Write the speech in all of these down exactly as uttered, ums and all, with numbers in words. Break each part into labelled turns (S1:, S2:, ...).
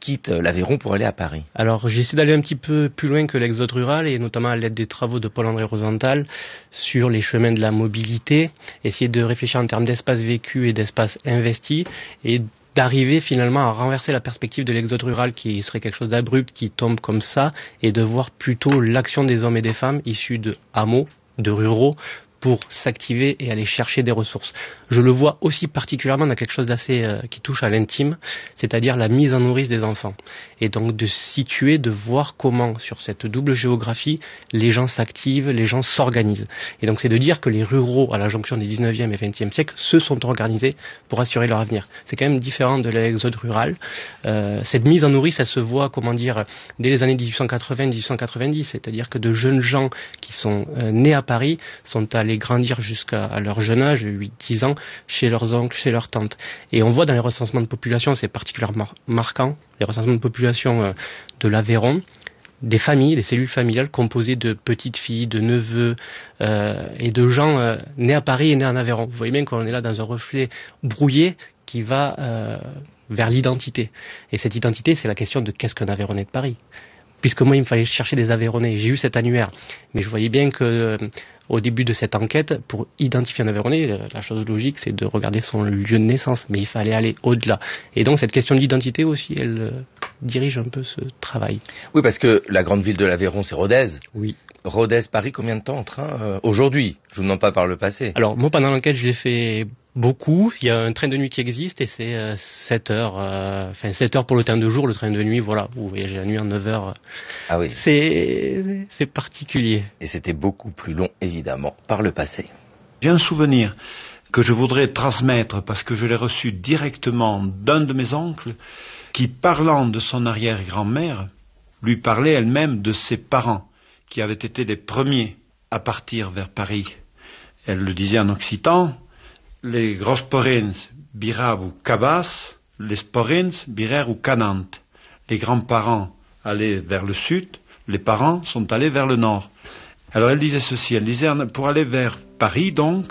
S1: quittent l'Aveyron pour aller à Paris.
S2: Alors j'essaie d'aller un petit peu plus loin que l'exode rural et notamment à l'aide des travaux de Paul-André Rosenthal sur les chemins de la mobilité, essayer de réfléchir en termes d'espace vécu et d'espace investi et d'arriver finalement à renverser la perspective de l'exode rural qui serait quelque chose d'abrupt, qui tombe comme ça, et de voir plutôt l'action des hommes et des femmes issus de hameaux, de ruraux, pour s'activer et aller chercher des ressources. Je le vois aussi particulièrement dans quelque chose d'assez euh, qui touche à l'intime, c'est-à-dire la mise en nourrice des enfants. Et donc de situer, de voir comment, sur cette double géographie, les gens s'activent, les gens s'organisent. Et donc c'est de dire que les ruraux, à la jonction des dix-neuvième et vingtième siècles, se sont organisés pour assurer leur avenir. C'est quand même différent de l'exode rural. Euh, cette mise en nourrice, elle se voit, comment dire, dès les années dix-huit cent quatre-vingts dix-huit cent quatre-vingt-dix, c'est-à-dire que de jeunes gens qui sont euh, nés à Paris sont allés grandir jusqu'à leur jeune âge, huit dix ans, chez leurs oncles, chez leurs tantes. Et on voit dans les recensements de population, c'est particulièrement marquant, les recensements de population euh, de l'Aveyron, des familles, des cellules familiales composées de petites filles, de neveux euh, et de gens euh, nés à Paris et nés en Aveyron. Vous voyez bien qu'on est là dans un reflet brouillé qui va euh, vers l'identité. Et cette identité, c'est la question de qu'est-ce qu'un Aveyronnais de Paris. Puisque moi, il me fallait chercher des Aveyronnais. J'ai eu cet annuaire. Mais je voyais bien que, euh, au début de cette enquête, pour identifier un Aveyronnais, la chose logique, c'est de regarder son lieu de naissance. Mais il fallait aller au-delà. Et donc, cette question de l'identité aussi, elle euh, dirige un peu ce travail.
S1: Oui, parce que la grande ville de l'Aveyron, c'est Rodez.
S2: Oui.
S1: Rodez, Paris, combien de temps en train euh, aujourd'hui? Je vous demande pas par le passé.
S2: Alors, moi, pendant l'enquête, je l'ai fait beaucoup. Il y a un train de nuit qui existe et c'est euh, sept heures. Euh, enfin, sept heures pour le train de jour. Le train de nuit, voilà, vous voyagez la nuit en neuf heures.
S1: Ah oui.
S2: C'est, c'est particulier.
S1: Et c'était beaucoup plus long, évidemment, par le passé.
S3: J'ai un souvenir que je voudrais transmettre parce que je l'ai reçu directement d'un de mes oncles qui, parlant de son arrière-grand-mère, lui parlait elle-même de ses parents qui avaient été les premiers à partir vers Paris. Elle le disait en occitan, les grosporins birab ou cabas, les sporins birer ou canant. Les grands-parents allaient vers le sud, les parents sont allés vers le nord. Alors elle disait ceci, elle disait, pour aller vers Paris donc,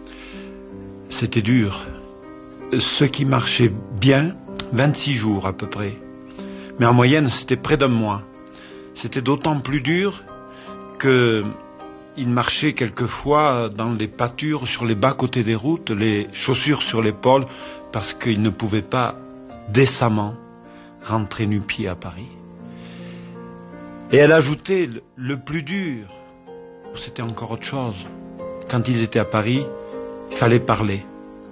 S3: c'était dur. Ce qui marchait bien, vingt-six jours à peu près. Mais en moyenne, c'était près d'un mois. C'était d'autant plus dur que il marchait quelquefois dans les pâtures, sur les bas-côtés des routes, les chaussures sur l'épaule, parce qu'il ne pouvait pas décemment rentrer nu-pied à Paris. Et elle ajoutait, le plus dur, c'était encore autre chose. Quand ils étaient à Paris, il fallait parler.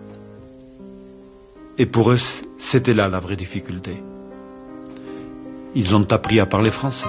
S3: Et pour eux, c'était là la vraie difficulté. Ils ont appris à parler français.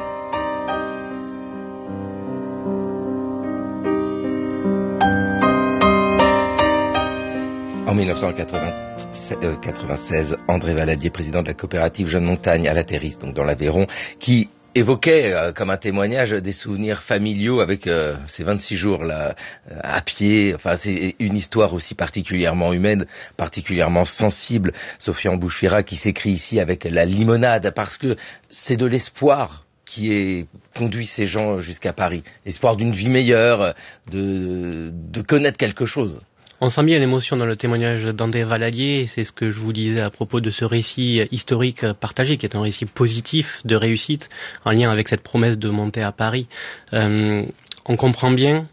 S1: En mille neuf cent quatre-vingt-seize, André Valadier, président de la coopérative Jeune Montagne à la Terrisse, donc dans l'Aveyron, qui évoquait euh, comme un témoignage des souvenirs familiaux avec euh, ces vingt-six jours là euh, à pied. Enfin, c'est une histoire aussi particulièrement humaine, particulièrement sensible. Sophie Embouche-Fira qui s'écrit ici avec la limonade, parce que c'est de l'espoir qui est conduit ces gens jusqu'à Paris. L'espoir d'une vie meilleure, de, de connaître quelque chose.
S2: On sent bien l'émotion dans le témoignage d'André Valadier, et c'est ce que je vous disais à propos de ce récit historique partagé, qui est un récit positif de réussite, en lien avec cette promesse de monter à Paris. Euh, on comprend bien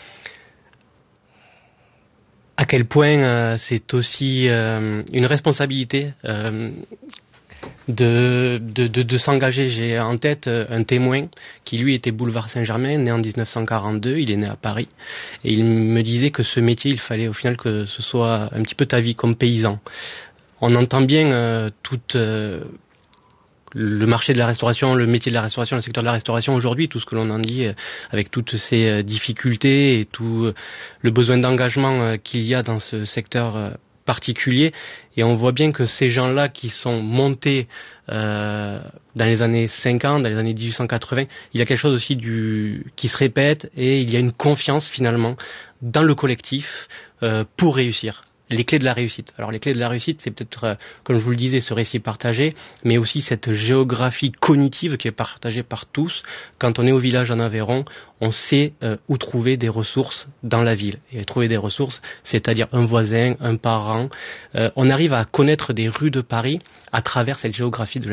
S2: à quel point euh, c'est aussi euh, une responsabilité euh, de, de, de, de s'engager. J'ai en tête un témoin qui lui était boulevard Saint-Germain, né en dix-neuf cent quarante-deux, il est né à Paris, et il me disait que ce métier, il fallait au final que ce soit un petit peu ta vie comme paysan. On entend bien euh, toute... Euh, le marché de la restauration, le métier de la restauration, le secteur de la restauration aujourd'hui, tout ce que l'on en dit, euh, avec toutes ces euh, difficultés et tout euh, le besoin d'engagement euh, qu'il y a dans ce secteur euh, particulier. Et on voit bien que ces gens-là qui sont montés euh, dans les années cinquante, dans les années dix-huit cent quatre-vingts, il y a quelque chose aussi du qui se répète, et il y a une confiance finalement dans le collectif euh, pour réussir. Les clés de la réussite. Alors les clés de la réussite, c'est peut-être, euh, comme je vous le disais, ce récit partagé, mais aussi cette géographie cognitive qui est partagée par tous. Quand on est au village en Aveyron, on sait euh, où trouver des ressources dans la ville. Et trouver des ressources, c'est-à-dire un voisin, un parent. Euh, on arrive à connaître des rues de Paris à travers cette géographie de la